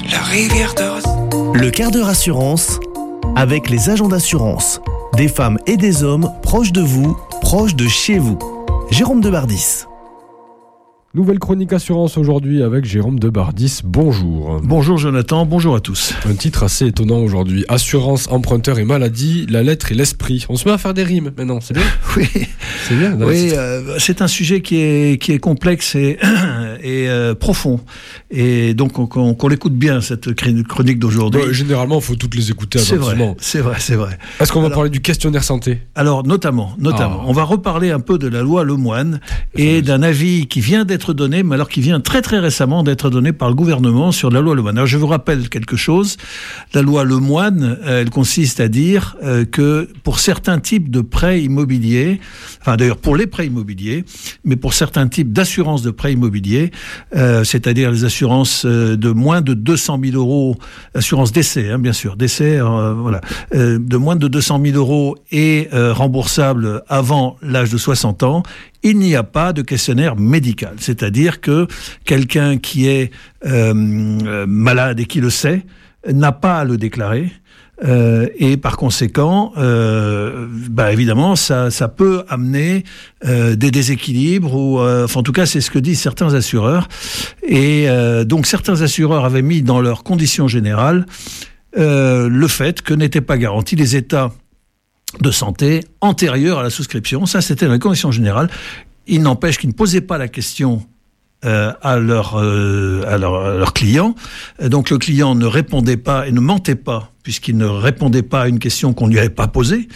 la rivière de rose. Le quart d'heure assurance avec les agents d'assurance. Des femmes et des hommes proches de vous, proches de chez vous. Jérôme Debardis. Nouvelle chronique assurance aujourd'hui avec Jérôme Debardis. Bonjour. Bonjour Jonathan, bonjour à tous. Un titre assez étonnant aujourd'hui. Assurance, emprunteur et maladie, la lettre et l'esprit. On se met à faire des rimes maintenant, c'est bien. Oui, c'est bien. Oui, c'est un sujet qui est complexe et profond. Et donc qu'on l'écoute bien, cette chronique d'aujourd'hui. Généralement, il faut toutes les écouter attentivement. C'est vrai. Est-ce qu'on va parler du questionnaire santé ? Alors, notamment. On va reparler un peu de la loi Lemoine et d'un avis qui vient d'être donné, mais alors qui vient très très récemment d'être donné par le gouvernement sur la loi Lemoine. Alors je vous rappelle quelque chose. La loi Lemoine, elle consiste à dire que pour certains types de prêts immobiliers, enfin d'ailleurs pour les prêts immobiliers, mais pour certains types d'assurances de prêts immobiliers, c'est-à-dire les assurances de moins de 200 000 euros, assurance décès, bien sûr, décès, de moins de 200 000 euros et remboursable avant l'âge de 60 ans, il n'y a pas de questionnaire médical. C'est-à-dire que quelqu'un qui est malade et qui le sait n'a pas à le déclarer. Et par conséquent, évidemment, ça peut amener des déséquilibres ou, en tout cas, c'est ce que disent certains assureurs. Et donc, certains assureurs avaient mis dans leurs conditions générales le fait que n'étaient pas garantis les états de santé antérieurs à la souscription. Ça, c'était dans les conditions générales. Il n'empêche qu'ils ne posaient pas la question à leur client. Donc le client ne répondait pas et ne mentait pas puisqu'il ne répondait pas à une question qu'on lui avait pas posée.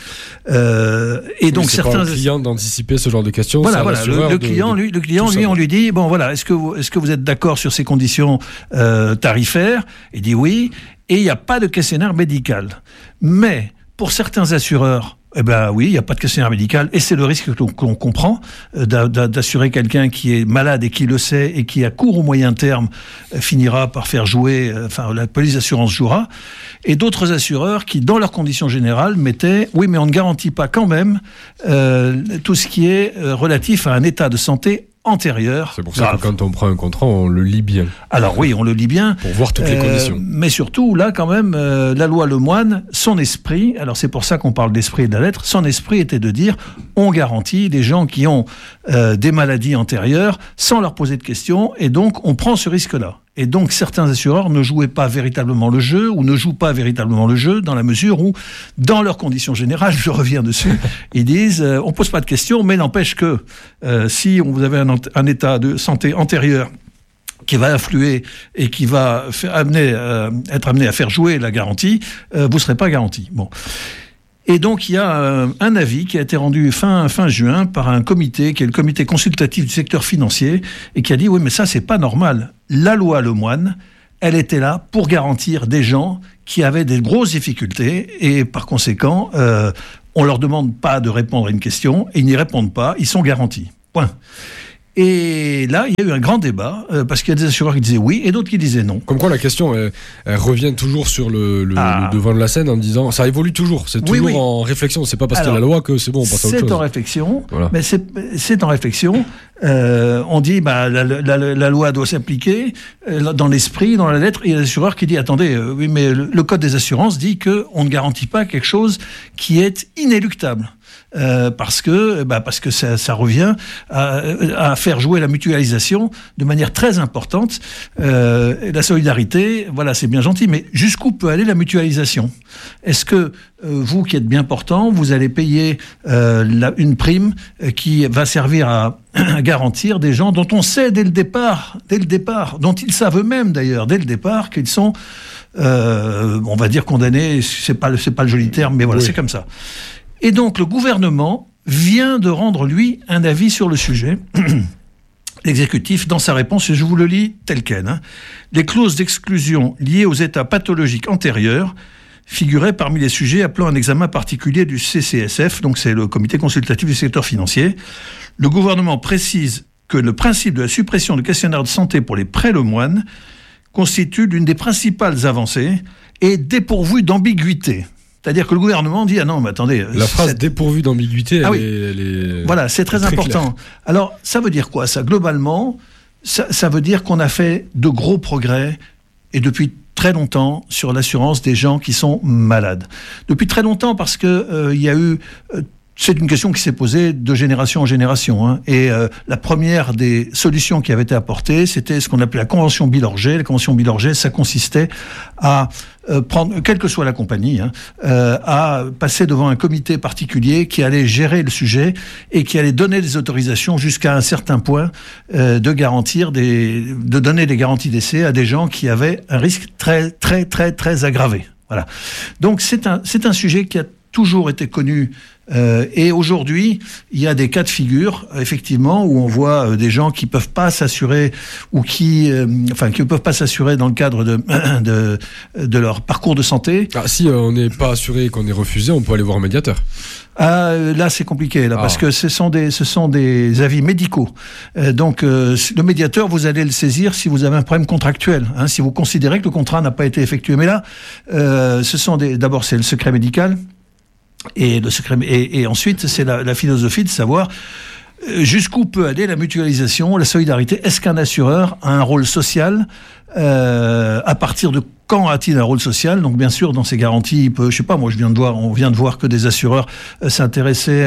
Et donc certains pas au client d'anticiper ce genre de questions. Voilà. Le client, lui, on lui dit bon voilà, est-ce que vous êtes d'accord sur ces conditions tarifaires ? Il dit oui. Et il n'y a pas de questionnaire médical. Mais pour certains assureurs, oui, il n'y a pas de questionnaire médical et c'est le risque que l'on comprend d'assurer quelqu'un qui est malade et qui le sait et qui à court ou moyen terme finira par faire jouer, la police d'assurance jouera. Et d'autres assureurs qui, dans leurs conditions générales, mettaient oui, mais on ne garantit pas quand même tout ce qui est relatif à un état de santé antérieur. C'est pour ça que quand on prend un contrat, on le lit bien. Alors oui, on le lit bien. Pour voir toutes les conditions. Mais surtout, là, quand même, la loi Lemoine, son esprit, alors c'est pour ça qu'on parle d'esprit et de la lettre, son esprit était de dire, on garantit les gens qui ont des maladies antérieures sans leur poser de questions, et donc on prend ce risque-là. Et donc certains assureurs ne jouaient pas véritablement le jeu ou ne jouent pas véritablement le jeu dans la mesure où, dans leurs conditions générales, je reviens dessus, ils disent on pose pas de questions, mais n'empêche que si vous avez un état de santé antérieur qui va influer et qui va être amené à faire jouer la garantie, vous serez pas garanti. Bon. Et donc, il y a un avis qui a été rendu fin juin par un comité, qui est le comité consultatif du secteur financier, et qui a dit, oui, mais ça, c'est pas normal. La loi Lemoine, elle était là pour garantir des gens qui avaient des grosses difficultés, et par conséquent, on leur demande pas de répondre à une question, et ils n'y répondent pas, ils sont garantis. Point. Et là, il y a eu un grand débat, parce qu'il y a des assureurs qui disaient oui, et d'autres qui disaient non. Comme quoi la question, elle revient toujours sur le devant de la scène en disant, ça évolue toujours, c'est toujours en réflexion, c'est pas parce qu'il y a la loi que c'est bon, on passe à autre chose. C'est en réflexion, voilà. Mais c'est en réflexion. On dit, la loi doit s'appliquer dans l'esprit, dans la lettre, et il y a l'assureur qui dit, attendez, oui, mais le code des assurances dit qu'on ne garantit pas quelque chose qui est inéluctable. Parce que ça revient à faire jouer la mutualisation de manière très importante. La solidarité, voilà, c'est bien gentil, mais jusqu'où peut aller la mutualisation ? Est-ce que vous qui êtes bien portant, vous allez payer une prime qui va servir à garantir des gens dont on sait dès le départ, dont ils savent eux-mêmes d'ailleurs dès le départ qu'ils sont, on va dire condamnés, c'est pas le joli terme, mais voilà, oui. C'est comme ça. Et donc, le gouvernement vient de rendre, lui, un avis sur le sujet. L'exécutif, dans sa réponse, et je vous le lis tel quel, les clauses d'exclusion liées aux états pathologiques antérieurs figuraient parmi les sujets appelant un examen particulier du CCSF, donc c'est le comité consultatif du secteur financier. Le gouvernement précise que le principe de la suppression du questionnaire de santé pour les prêts Lemoine constitue l'une des principales avancées et dépourvu d'ambiguïté. C'est-à-dire que le gouvernement dit « Ah non, mais attendez... » La phrase « dépourvue d'ambiguïté », elle est... Voilà, c'est très important. Clair. Alors, ça veut dire quoi, ça ? Globalement, ça veut dire qu'on a fait de gros progrès, et depuis très longtemps sur l'assurance des gens qui sont malades. Depuis très longtemps parce que il y a eu... c'est une question qui s'est posée de génération en génération. Hein. Et la première des solutions qui avait été apportée, c'était ce qu'on appelait la convention Bilorget. La convention Bilorget, ça consistait à prendre, quelle que soit la compagnie, à passer devant un comité particulier qui allait gérer le sujet et qui allait donner des autorisations jusqu'à un certain point de donner des garanties d'essai à des gens qui avaient un risque très, très, très, très aggravé. Voilà. Donc c'est un sujet qui a toujours été connu. Et aujourd'hui, il y a des cas de figure, effectivement, où on voit des gens qui peuvent pas s'assurer ou qui peuvent pas s'assurer dans le cadre de leur parcours de santé. Ah, si on n'est pas assuré et qu'on est refusé, on peut aller voir un médiateur. Là, c'est compliqué, parce que ce sont des avis médicaux. Donc, le médiateur, vous allez le saisir si vous avez un problème contractuel, si vous considérez que le contrat n'a pas été effectué. Mais là, d'abord, c'est le secret médical. Et ensuite, c'est la philosophie de savoir jusqu'où peut aller la mutualisation, la solidarité. Est-ce qu'un assureur a un rôle social à partir de quand a-t-il un rôle social? Donc bien sûr, dans ces garanties, il peut, je sais pas, moi on vient de voir que des assureurs s'intéressaient,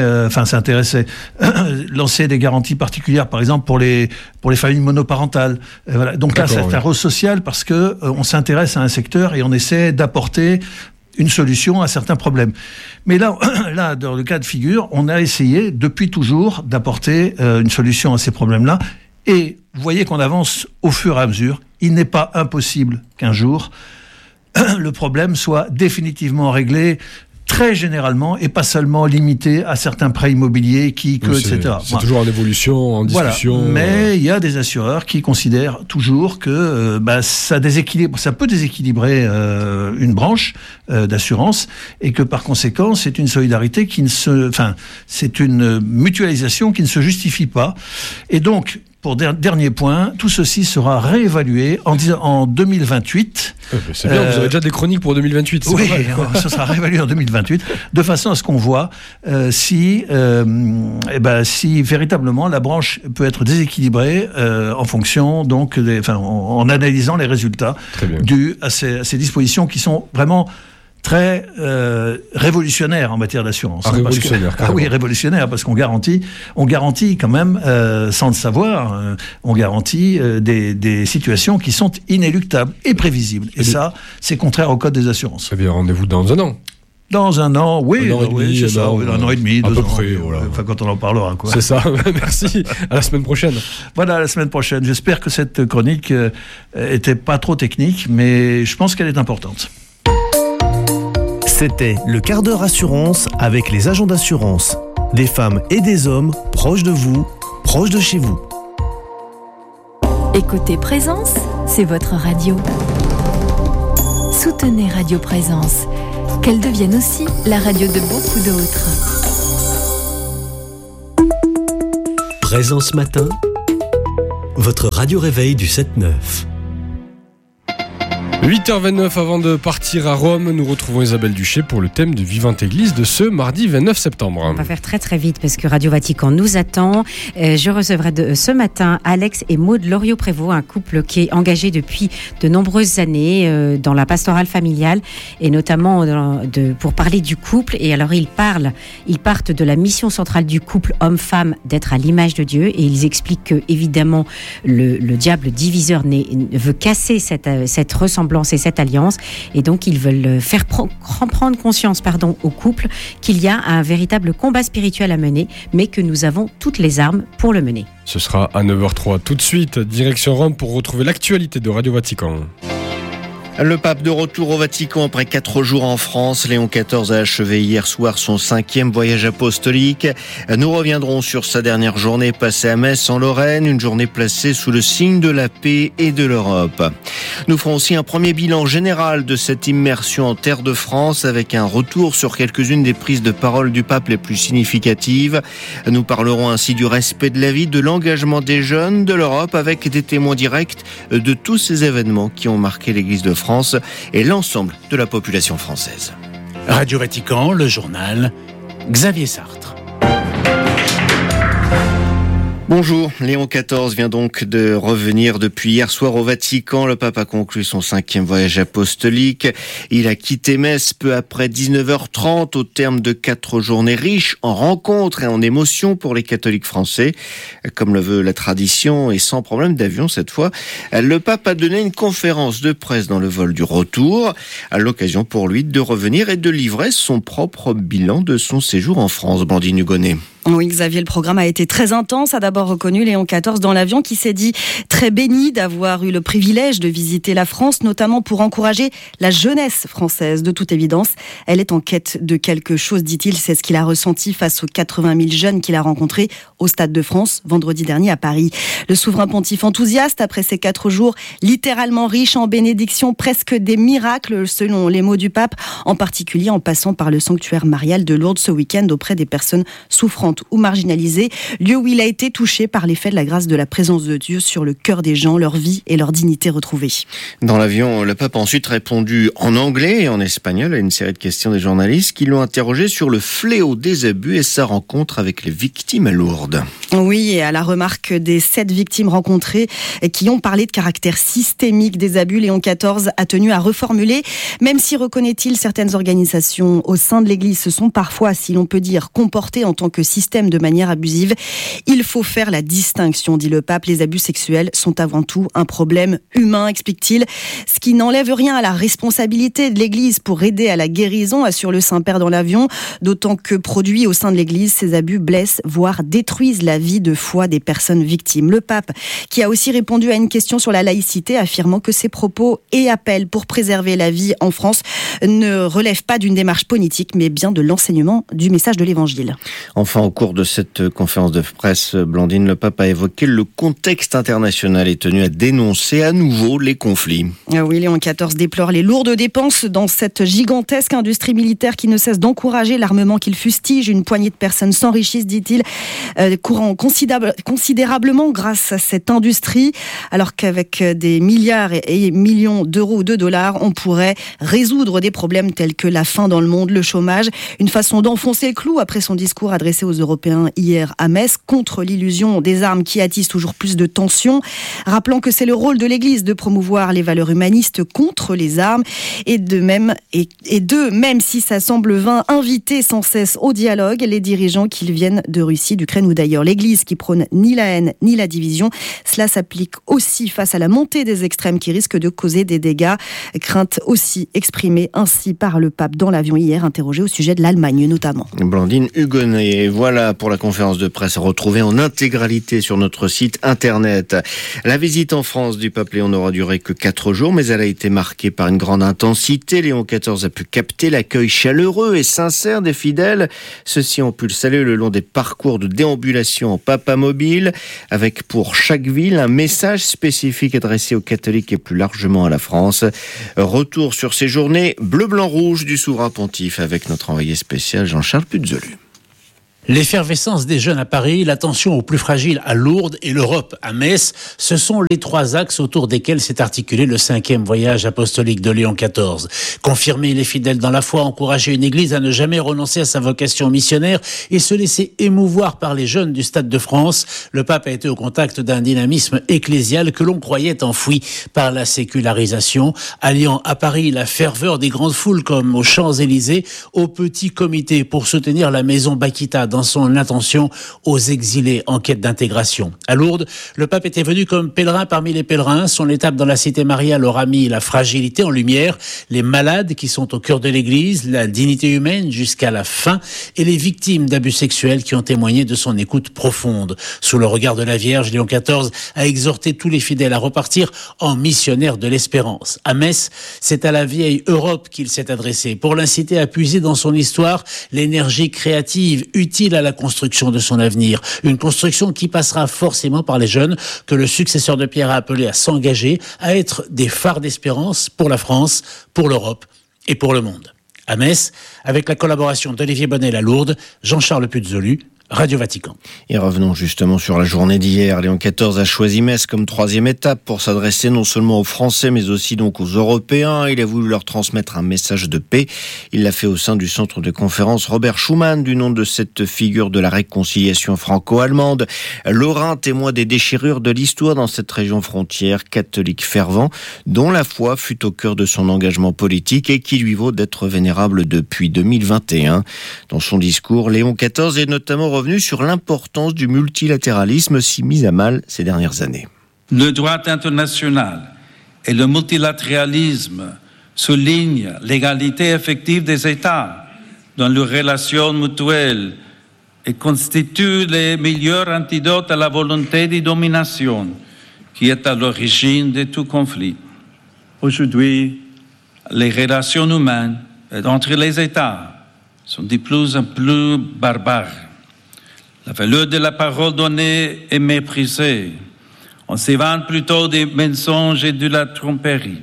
lancer des garanties particulières, par exemple pour les familles monoparentales. Voilà. Donc là, c'est un rôle social parce que on s'intéresse à un secteur et on essaie d'apporter une solution à certains problèmes. Mais là, dans le cas de figure, on a essayé depuis toujours d'apporter une solution à ces problèmes-là. Et vous voyez qu'on avance au fur et à mesure. Il n'est pas impossible qu'un jour, le problème soit définitivement réglé très généralement et pas seulement limité à certains prêts immobiliers, etc. C'est toujours en évolution, en discussion. Voilà. Mais il y a des assureurs qui considèrent toujours que ça peut déséquilibrer une branche d'assurance et que par conséquent c'est une solidarité c'est une mutualisation qui ne se justifie pas. Et donc, pour dernier point, tout ceci sera réévalué en 2028. C'est bien, vous avez déjà des chroniques pour 2028. Oui, ça sera réévalué en 2028, de façon à ce qu'on voit si véritablement la branche peut être déséquilibrée en fonction, donc, en analysant les résultats dus à ces dispositions qui sont vraiment très révolutionnaire en matière d'assurance. Révolutionnaire, parce qu'on garantit quand même, sans le savoir, on garantit des situations qui sont inéluctables et prévisibles. Et ça, c'est contraire au code des assurances. Eh bien, rendez-vous dans un an. Dans un an, oui, c'est ça, un an et demi, 2 ans. À peu près, voilà. Quand on en parlera, quoi. C'est ça, merci. À la semaine prochaine. Voilà, à la semaine prochaine. J'espère que cette chronique était pas trop technique, mais je pense qu'elle est importante. C'était le quart d'heure assurance avec les agents d'assurance. Des femmes et des hommes proches de vous, proches de chez vous. Écoutez Présence, c'est votre radio. Soutenez Radio Présence, qu'elle devienne aussi la radio de beaucoup d'autres. Présence Matin, votre radio réveil du 7-9. 8h29 avant de partir à Rome, nous retrouvons Isabelle Duché pour le thème de Vivante Église de ce mardi 29 septembre. On va faire très très vite parce que Radio Vatican nous attend. Je recevrai ce matin Alex et Maud Loriot-Prévost, un couple qui est engagé depuis de nombreuses années dans la pastorale familiale et notamment pour parler du couple. Et alors ils partent de la mission centrale du couple homme-femme d'être à l'image de Dieu et ils expliquent que évidemment le diable diviseur veut casser cette ressemblance et cette alliance, et donc ils veulent faire prendre conscience au couple qu'il y a un véritable combat spirituel à mener, mais que nous avons toutes les armes pour le mener. Ce sera à 9h03 tout de suite, direction Rome pour retrouver l'actualité de Radio Vatican. Le pape de retour au Vatican après 4 jours en France. Léon XIV a achevé hier soir son 5e voyage apostolique. Nous reviendrons sur sa dernière journée passée à Metz en Lorraine, une journée placée sous le signe de la paix et de l'Europe. Nous ferons aussi un premier bilan général de cette immersion en terre de France avec un retour sur quelques-unes des prises de parole du pape les plus significatives. Nous parlerons ainsi du respect de la vie, de l'engagement des jeunes, de l'Europe avec des témoins directs de tous ces événements qui ont marqué l'Église de France et l'ensemble de la population française. Radio Vatican, le journal, Xavier Sartre. Bonjour, Léon XIV vient donc de revenir depuis hier soir au Vatican. Le pape a conclu son 5e voyage apostolique. Il a quitté Metz peu après 19h30 au terme de 4 journées riches en rencontres et en émotions pour les catholiques français. Comme le veut la tradition et sans problème d'avion cette fois, le pape a donné une conférence de presse dans le vol du retour, à l'occasion pour lui de revenir et de livrer son propre bilan de son séjour en France. Blandine Hugonnet. Oui, Xavier, le programme a été très intense, a d'abord reconnu Léon XIV dans l'avion qui s'est dit très béni d'avoir eu le privilège de visiter la France, notamment pour encourager la jeunesse française. De toute évidence, elle est en quête de quelque chose, dit-il. C'est ce qu'il a ressenti face aux 80 000 jeunes qu'il a rencontrés au Stade de France vendredi dernier à Paris. Le souverain pontife enthousiaste après ces 4 jours littéralement riches en bénédictions, presque des miracles selon les mots du pape, en particulier en passant par le sanctuaire marial de Lourdes ce week-end auprès des personnes souffrantes ou marginalisées, lieu où il a été touché par l'effet de la grâce de la présence de Dieu sur le cœur des gens, leur vie et leur dignité retrouvée. Dans l'avion, le pape a ensuite répondu en anglais et en espagnol à une série de questions des journalistes qui l'ont interrogé sur le fléau des abus et sa rencontre avec les victimes à Lourdes. Oui, et à la remarque des 7 victimes rencontrées qui ont parlé de caractère systémique des abus, Léon XIV a tenu à reformuler, même si, reconnaît-il, certaines organisations au sein de l'Église se sont parfois, si l'on peut dire, comportées en tant que système de manière abusive. Il faut faire la distinction, dit le pape. Les abus sexuels sont avant tout un problème humain, explique-t-il, ce qui n'enlève rien à la responsabilité de l'Église pour aider à la guérison, assure le Saint-Père dans l'avion, d'autant que produits au sein de l'Église, ces abus blessent, voire détruisent la vie de foi des personnes victimes. Le pape, qui a aussi répondu à une question sur la laïcité, affirmant que ses propos et appels pour préserver la vie en France ne relèvent pas d'une démarche politique, mais bien de l'enseignement du message de l'Évangile. Enfin, au cours de cette conférence de presse, Blandine, le pape a évoqué le contexte international et tenu à dénoncer à nouveau les conflits. Oui, Léon XIV déplore les lourdes dépenses dans cette gigantesque industrie militaire qui ne cesse d'encourager l'armement qu'il fustige. Une poignée de personnes s'enrichissent, dit-il, courant considérablement grâce à cette industrie, alors qu'avec des milliards et millions d'euros ou de dollars, on pourrait résoudre des problèmes tels que la faim dans le monde, le chômage. Une façon d'enfoncer le clou après son discours adressé aux Européens hier à Metz contre l'illusion des armes qui attise toujours plus de tensions, rappelant que c'est le rôle de l'Église de promouvoir les valeurs humanistes contre les armes et même si ça semble vain, inviter sans cesse au dialogue les dirigeants qu'ils viennent de Russie, d'Ukraine ou d'ailleurs. L'Église qui prône ni la haine ni la division, cela s'applique aussi face à la montée des extrêmes qui risquent de causer des dégâts. Crainte aussi exprimée ainsi par le pape dans l'avion hier, interrogé au sujet de l'Allemagne notamment. Blandine Hugonnet, voilà pour la conférence de presse retrouvée en intégralité sur notre site internet. La visite en France du pape Léon n'aura duré que 4 jours, mais elle a été marquée par une grande intensité. Léon XIV a pu capter l'accueil chaleureux et sincère des fidèles. Ceux-ci ont pu le saluer le long des parcours de déambulation en papamobile, avec pour chaque ville un message spécifique adressé aux catholiques et plus largement à la France. Retour sur ces journées bleu-blanc-rouge du souverain pontife avec notre envoyé spécial Jean-Charles Puzolu. L'effervescence des jeunes à Paris, l'attention aux plus fragiles à Lourdes et l'Europe à Metz, ce sont les 3 axes autour desquels s'est articulé le 5e voyage apostolique de Léon XIV. Confirmer les fidèles dans la foi, encourager une église à ne jamais renoncer à sa vocation missionnaire et se laisser émouvoir par les jeunes du Stade de France, le pape a été au contact d'un dynamisme ecclésial que l'on croyait enfoui par la sécularisation, alliant à Paris la ferveur des grandes foules comme aux Champs-Élysées, au petit comité pour soutenir la maison Bakita dans son attention aux exilés en quête d'intégration. À Lourdes, le pape était venu comme pèlerin parmi les pèlerins. Son étape dans la cité mariale aura mis la fragilité en lumière, les malades qui sont au cœur de l'église, la dignité humaine jusqu'à la fin et les victimes d'abus sexuels qui ont témoigné de son écoute profonde. Sous le regard de la Vierge, Léon XIV a exhorté tous les fidèles à repartir en missionnaires de l'espérance. À Metz, c'est à la vieille Europe qu'il s'est adressé pour l'inciter à puiser dans son histoire l'énergie créative utile à la construction de son avenir. Une construction qui passera forcément par les jeunes que le successeur de Pierre a appelé à s'engager, à être des phares d'espérance pour la France, pour l'Europe et pour le monde. À Metz, avec la collaboration d'Olivier Bonnel à Lourdes, Jean-Charles Puzolu, Radio Vatican. Et revenons justement sur la journée d'hier. Léon XIV a choisi Metz comme 3e étape pour s'adresser non seulement aux Français, mais aussi donc aux Européens. Il a voulu leur transmettre un message de paix. Il l'a fait au sein du centre de conférence Robert Schuman, du nom de cette figure de la réconciliation franco-allemande. Lorrain, témoin des déchirures de l'histoire dans cette région frontière, catholique fervent, dont la foi fut au cœur de son engagement politique et qui lui vaut d'être vénérable depuis 2021. Dans son discours, Léon XIV est notamment revenu sur l'importance du multilatéralisme si mis à mal ces dernières années. Le droit international et le multilatéralisme soulignent l'égalité effective des États dans leurs relations mutuelles et constituent les meilleurs antidotes à la volonté de domination qui est à l'origine de tout conflit. Aujourd'hui, les relations humaines entre les États sont de plus en plus barbares. La valeur de la parole donnée est méprisée. On s'évente plutôt des mensonges et de la tromperie.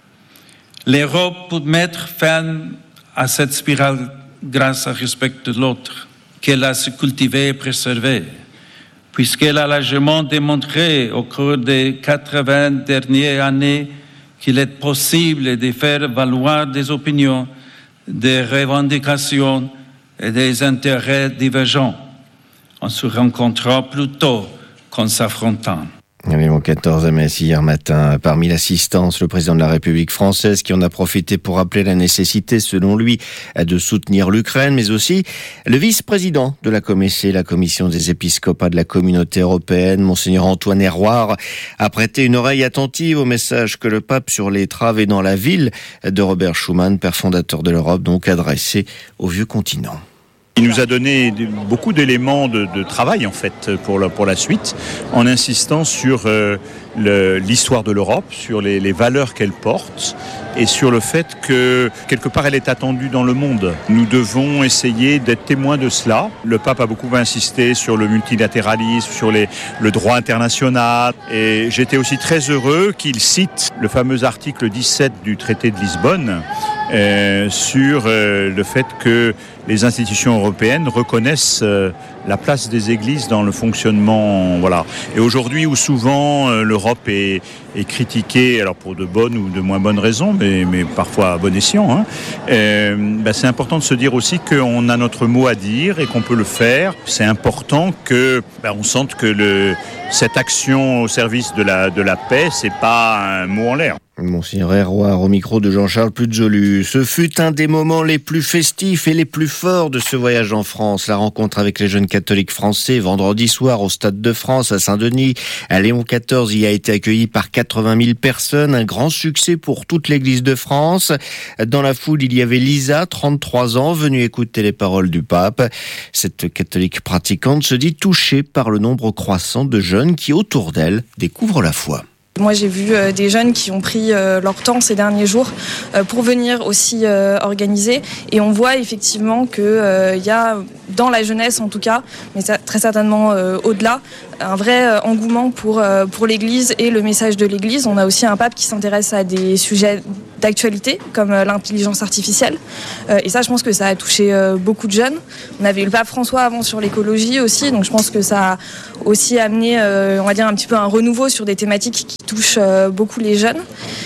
L'Europe peut mettre fin à cette spirale grâce au respect de l'autre, qu'elle a su cultiver et préserver, puisqu'elle a largement démontré au cours des 80 dernières années qu'il est possible de faire valoir des opinions, des revendications et des intérêts divergents, en se rencontrant plutôt qu'en s'affrontant. Léon XIV à Metz hier matin. Parmi l'assistance, le président de la République française qui en a profité pour rappeler la nécessité, selon lui, de soutenir l'Ukraine, mais aussi le vice-président de la COMECE, la commission des épiscopats de la communauté européenne, Monseigneur Antoine Héroard, a prêté une oreille attentive au message que le pape sur les travées dans la ville de Robert Schuman, père fondateur de l'Europe, donc adressé au vieux continent. Il nous a donné beaucoup d'éléments de travail en fait pour la suite, en insistant sur l'histoire de l'Europe, sur les valeurs qu'elle porte et sur le fait que quelque part elle est attendue dans le monde. Nous devons essayer d'être témoins de cela. Le pape a beaucoup insisté sur le multilatéralisme, sur le droit international, et j'étais aussi très heureux qu'il cite le fameux article 17 du traité de Lisbonne sur le fait que les institutions européennes reconnaissent la place des églises dans le fonctionnement. Voilà. Et aujourd'hui, où souvent l'Europe est critiquée, alors pour de bonnes ou de moins bonnes raisons, mais parfois à bon escient, c'est important de se dire aussi qu'on a notre mot à dire et qu'on peut le faire. C'est important que on sente que cette action au service de la paix, c'est pas un mot en l'air. Monseigneur Héroard au micro de Jean-Charles Puzolu. Ce fut un des moments les plus festifs et les plus forts de ce voyage en France. La rencontre avec les jeunes catholiques français vendredi soir au Stade de France à Saint-Denis. Léon XIV y a été accueilli par 80 000 personnes. Un grand succès pour toute l'Église de France. Dans la foule, il y avait Lisa, 33 ans, venue écouter les paroles du pape. Cette catholique pratiquante se dit touchée par le nombre croissant de jeunes qui, autour d'elle, découvrent la foi. Moi, j'ai vu des jeunes qui ont pris leur temps ces derniers jours pour venir aussi organiser. Et on voit effectivement qu'il y a, dans la jeunesse en tout cas, mais très certainement au-delà, un vrai engouement pour l'Église et le message de l'Église. On a aussi un pape qui s'intéresse à des sujets d'actualité, comme l'intelligence artificielle. Et ça, je pense que ça a touché beaucoup de jeunes. On avait eu le pape François avant sur l'écologie aussi, donc je pense que ça a aussi amené, on va dire, un petit peu un renouveau sur des thématiques qui touchent beaucoup les jeunes.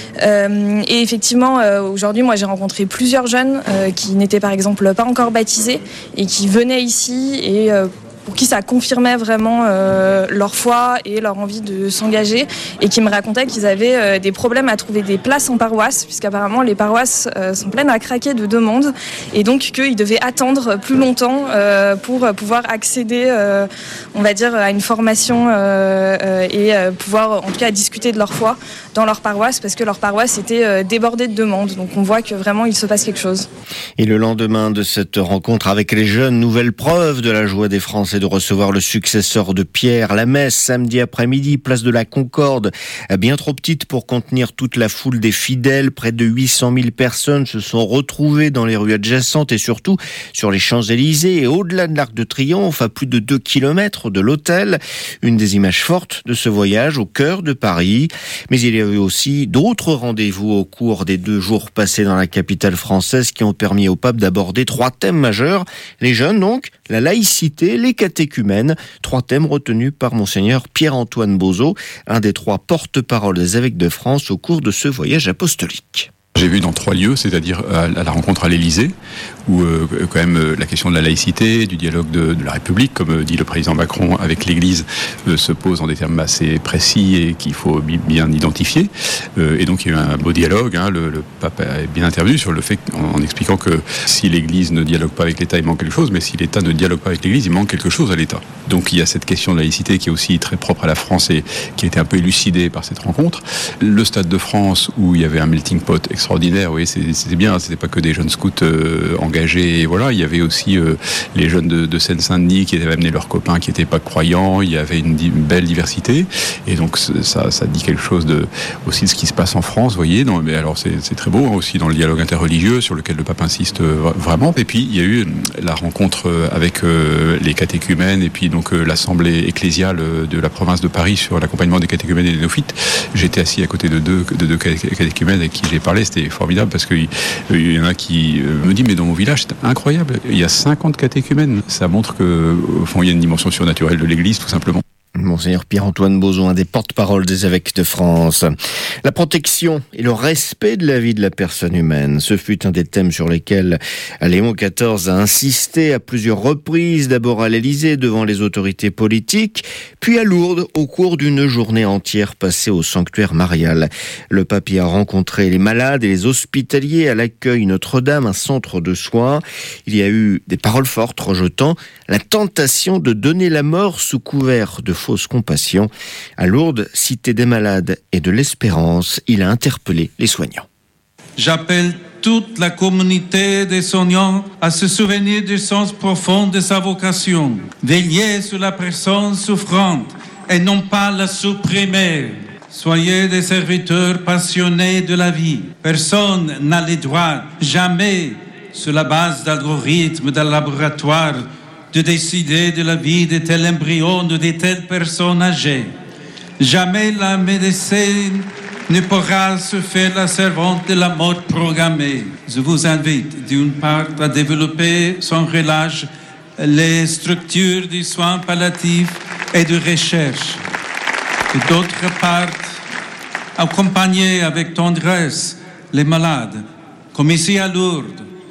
Et effectivement, aujourd'hui, moi, j'ai rencontré plusieurs jeunes qui n'étaient par exemple pas encore baptisés et qui venaient ici et pour qui ça confirmait vraiment leur foi et leur envie de s'engager, et qui me racontaient qu'ils avaient des problèmes à trouver des places en paroisse, puisqu'apparemment les paroisses sont pleines à craquer de demandes, et donc qu'ils devaient attendre plus longtemps pour pouvoir accéder, on va dire, à une formation et pouvoir en tout cas discuter de leur foi dans leur paroisse, parce que leur paroisse était débordée de demandes. Donc on voit que vraiment il se passe quelque chose. Et le lendemain de cette rencontre avec les jeunes, nouvelle preuve de la joie des Français de recevoir le successeur de Pierre. La messe samedi après-midi, place de la Concorde, bien trop petite pour contenir toute la foule des fidèles. Près de 800 000 personnes se sont retrouvées dans les rues adjacentes et surtout sur les Champs-Élysées et au-delà de l'Arc de Triomphe, à plus de 2 kilomètres de l'hôtel. Une des images fortes de ce voyage au cœur de Paris. Mais il y y a eu aussi d'autres rendez-vous au cours des 2 jours passés dans la capitale française qui ont permis au pape d'aborder 3 thèmes majeurs. Les jeunes donc, la laïcité, les catéchumènes. 3 thèmes retenus par Monseigneur Pierre-Antoine Bozo, un des 3 porte-parole des évêques de France au cours de ce voyage apostolique. J'ai vu dans 3 lieux, c'est-à-dire à la rencontre à l'Élysée, où quand même la question de la laïcité, du dialogue de la République, comme dit le président Macron avec l'Église, se pose en des termes assez précis et qu'il faut bien identifier. Et donc il y a eu un beau dialogue. Le pape a bien intervenu sur le fait, en expliquant que si l'Église ne dialogue pas avec l'État, il manque quelque chose, mais si l'État ne dialogue pas avec l'Église, il manque quelque chose à l'État. Donc il y a cette question de laïcité qui est aussi très propre à la France et qui a été un peu élucidée par cette rencontre. Le Stade de France, où il y avait un melting pot extraordinaire, oui, c'était bien, c'était pas que des jeunes scouts engagés, et voilà, il y avait aussi les jeunes de Seine-Saint-Denis qui avaient amené leurs copains qui n'étaient pas croyants, il y avait une belle diversité, et donc ça dit quelque chose aussi de ce qui se passe en France, vous voyez, mais alors c'est très beau, aussi dans le dialogue interreligieux sur lequel le pape insiste vraiment, et puis il y a eu la rencontre avec les catéchumènes, et puis donc l'assemblée ecclésiale de la province de Paris sur l'accompagnement des catéchumènes et des néophytes. J'étais assis à côté de deux catéchumènes avec qui j'ai parlé, c'était formidable parce qu'il y en a qui me dit mais dans mon village c'est incroyable, il y a 50 catéchumènes, ça montre qu'au fond il y a une dimension surnaturelle de l'Église tout simplement. Monseigneur Pierre-Antoine Bozo, un des porte-parole des évêques de France. La protection et le respect de la vie de la personne humaine, ce fut un des thèmes sur lesquels Léon XIV a insisté à plusieurs reprises, d'abord à l'Élysée devant les autorités politiques, puis à Lourdes au cours d'une journée entière passée au sanctuaire marial. Le pape y a rencontré les malades et les hospitaliers à l'accueil Notre-Dame, un centre de soins. Il y a eu des paroles fortes rejetant la tentation de donner la mort sous couvert de fausse compassion. À Lourdes, cité des malades et de l'espérance, il a interpellé les soignants. J'appelle toute la communauté des soignants à se souvenir du sens profond de sa vocation. Veiller sur la personne souffrante et non pas la supprimer. Soyez des serviteurs passionnés de la vie. Personne n'a le droit, jamais, sur la base d'algorithmes d'un laboratoire, de décider de la vie de tel embryon ou de telle personne âgée. Jamais la médecine ne pourra se faire la servante de la mort programmée. Je vous invite d'une part à développer sans relâche les structures du soin palliatif et de recherche. Et d'autre part, accompagner avec tendresse les malades, comme ici à Lourdes.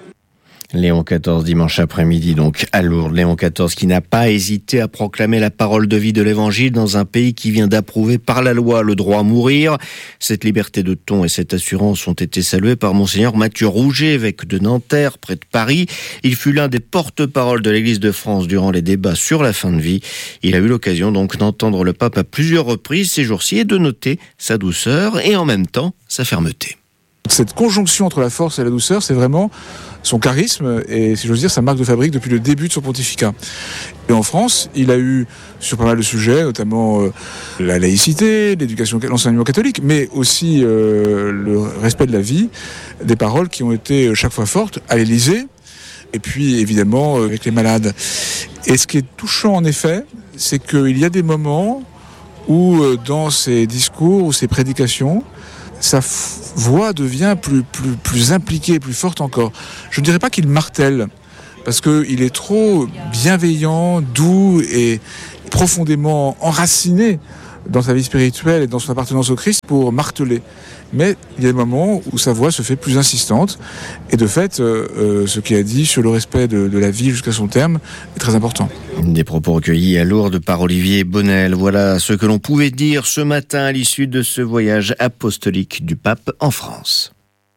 Léon XIV dimanche après-midi donc à Lourdes. Léon XIV qui n'a pas hésité à proclamer la parole de vie de l'Évangile dans un pays qui vient d'approuver par la loi le droit à mourir. Cette liberté de ton et cette assurance ont été saluées par Monseigneur Mathieu Rouget, évêque de Nanterre, près de Paris. Il fut l'un des porte-parole de l'Église de France durant les débats sur la fin de vie. Il a eu l'occasion donc d'entendre le pape à plusieurs reprises ces jours-ci et de noter sa douceur et en même temps sa fermeté. Cette conjonction entre la force et la douceur, c'est vraiment son charisme et, si j'ose dire, sa marque de fabrique depuis le début de son pontificat. Et en France, il a eu, sur pas mal de sujets, notamment la laïcité, l'éducation, l'enseignement catholique, mais aussi le respect de la vie, des paroles qui ont été chaque fois fortes à l'Élysée, et puis évidemment avec les malades. Et ce qui est touchant en effet, c'est qu'il y a des moments où dans ses discours ou ses prédications, sa voix devient plus impliquée, plus forte encore. Je ne dirais pas qu'il martèle, parce qu'il est trop bienveillant, doux et profondément enraciné dans sa vie spirituelle et dans son appartenance au Christ pour marteler. Mais il y a des moments où sa voix se fait plus insistante, et de fait, ce qu'il a dit sur le respect de la vie jusqu'à son terme est très important. Des propos recueillis à Lourdes par Olivier Bonnel. Voilà ce que l'on pouvait dire ce matin à l'issue de ce voyage apostolique du pape en France.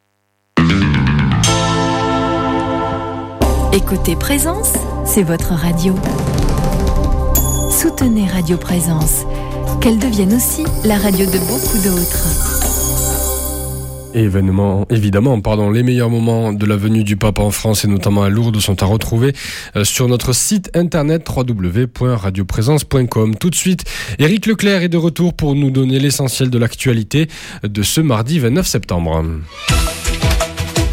Écoutez Présence, c'est votre radio. Soutenez Radio Présence, qu'elle devienne aussi la radio de beaucoup d'autres. Les meilleurs moments de la venue du pape en France et notamment à Lourdes sont à retrouver sur notre site internet www.radioprésence.com. Tout de suite, Éric Leclerc est de retour pour nous donner l'essentiel de l'actualité de ce mardi 29 septembre.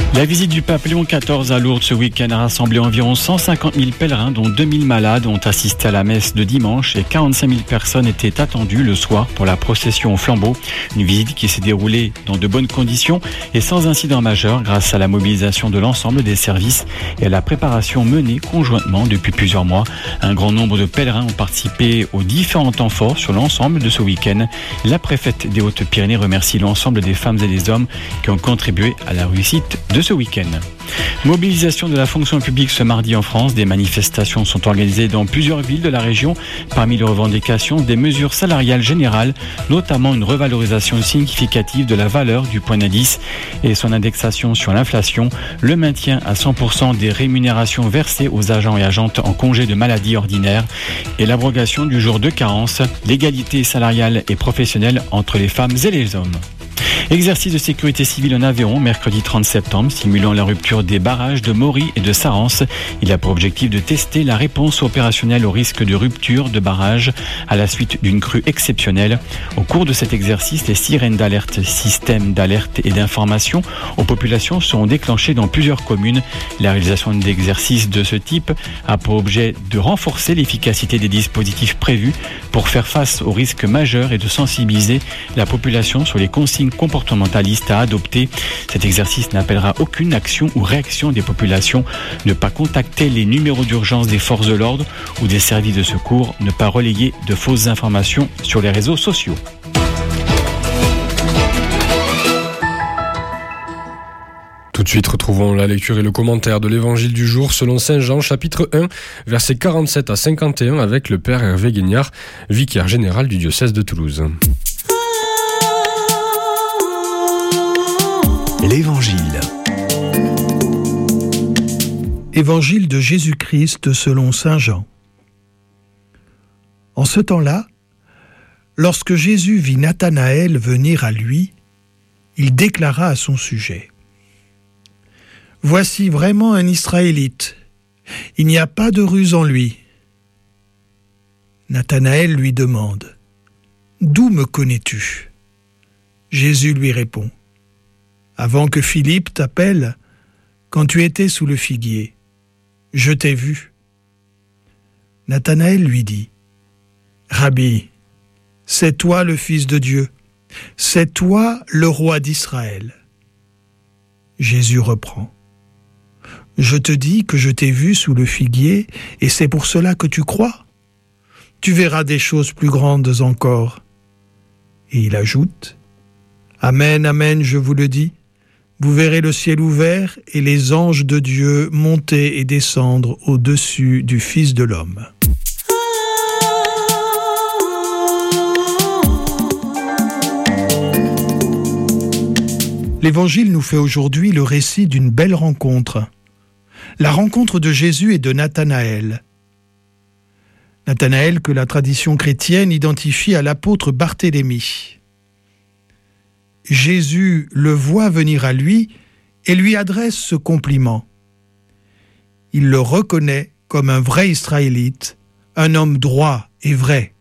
La visite du pape Léon XIV à Lourdes ce week-end a rassemblé environ 150 000 pèlerins, dont 2 000 malades ont assisté à la messe de dimanche et 45 000 personnes étaient attendues le soir pour la procession au flambeau. Une visite qui s'est déroulée dans de bonnes conditions et sans incident majeur grâce à la mobilisation de l'ensemble des services et à la préparation menée conjointement depuis plusieurs mois. Un grand nombre de pèlerins ont participé aux différents temps forts sur l'ensemble de ce week-end. La préfète des Hautes-Pyrénées remercie l'ensemble des femmes et des hommes qui ont contribué à la réussite de ce week-end. Mobilisation de la fonction publique ce mardi en France. Des manifestations sont organisées dans plusieurs villes de la région. Parmi les revendications, des mesures salariales générales, notamment une revalorisation significative de la valeur du point d'indice et son indexation sur l'inflation, le maintien à 100% des rémunérations versées aux agents et agentes en congé de maladie ordinaire et l'abrogation du jour de carence, l'égalité salariale et professionnelle entre les femmes et les hommes. Exercice de sécurité civile en Aveyron, mercredi 30 septembre, simulant la rupture des barrages de Maury et de Sarance. Il a pour objectif de tester la réponse opérationnelle au risque de rupture de barrage à la suite d'une crue exceptionnelle. Au cours de cet exercice, les sirènes d'alerte, systèmes d'alerte et d'information aux populations seront déclenchées dans plusieurs communes. La réalisation d'exercices de ce type a pour objet de renforcer l'efficacité des dispositifs prévus pour faire face aux risques majeurs et de sensibiliser la population sur les consignes comportementalistes à adopter. Cet exercice n'appellera aucune action ou réaction des populations. Ne pas contacter les numéros d'urgence des forces de l'ordre ou des services de secours. Ne pas relayer de fausses informations sur les réseaux sociaux. Tout de suite, retrouvons la lecture et le commentaire de l'évangile du jour selon Saint Jean, chapitre 1, versets 47 à 51 avec le Père Hervé Guignard, vicaire général du diocèse de Toulouse. L'Évangile. Évangile de Jésus-Christ selon Saint Jean. En ce temps-là, lorsque Jésus vit Nathanaël venir à lui, il déclara à son sujet : « Voici vraiment un Israélite, il n'y a pas de ruse en lui. » Nathanaël lui demande : « D'où me connais-tu » Jésus lui répond : « Avant que Philippe t'appelle, quand tu étais sous le figuier, je t'ai vu. » Nathanaël lui dit : « Rabbi, c'est toi le Fils de Dieu, c'est toi le roi d'Israël. » Jésus reprend : « Je te dis que je t'ai vu sous le figuier, et c'est pour cela que tu crois. Tu verras des choses plus grandes encore. » Et il ajoute : « Amen, amen, je vous le dis, vous verrez le ciel ouvert et les anges de Dieu monter et descendre au-dessus du Fils de l'homme. » L'Évangile nous fait aujourd'hui le récit d'une belle rencontre. La rencontre de Jésus et de Nathanaël. Nathanaël que la tradition chrétienne identifie à l'apôtre Barthélemy. Jésus le voit venir à lui et lui adresse ce compliment. Il le reconnaît comme un vrai Israélite, un homme droit et vrai.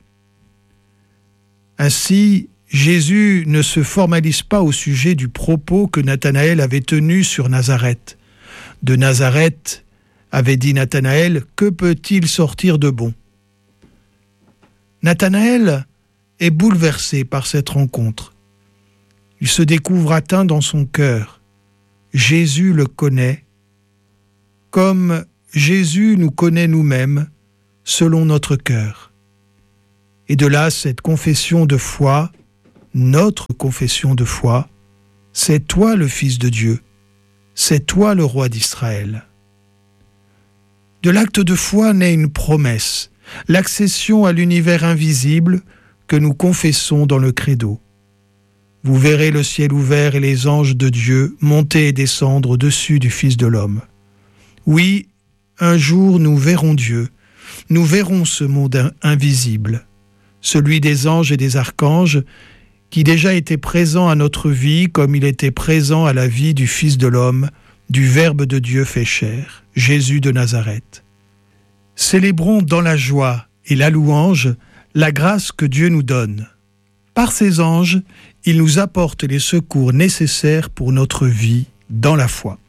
Ainsi, Jésus ne se formalise pas au sujet du propos que Nathanaël avait tenu sur Nazareth. De Nazareth, avait dit Nathanaël, que peut-il sortir de bon ? Nathanaël est bouleversé par cette rencontre. Il se découvre atteint dans son cœur. Jésus le connaît, comme Jésus nous connaît nous-mêmes, selon notre cœur. Et de là, cette confession de foi, notre confession de foi, c'est toi le Fils de Dieu, c'est toi le roi d'Israël. De l'acte de foi naît une promesse, l'accession à l'univers invisible que nous confessons dans le credo. Vous verrez le ciel ouvert et les anges de Dieu monter et descendre au-dessus du Fils de l'homme. Oui, un jour nous verrons Dieu, nous verrons ce monde invisible, celui des anges et des archanges, qui déjà était présent à notre vie comme il était présent à la vie du Fils de l'homme, du Verbe de Dieu fait chair, Jésus de Nazareth. Célébrons dans la joie et la louange la grâce que Dieu nous donne. Par ses anges, il nous apporte les secours nécessaires pour notre vie dans la foi.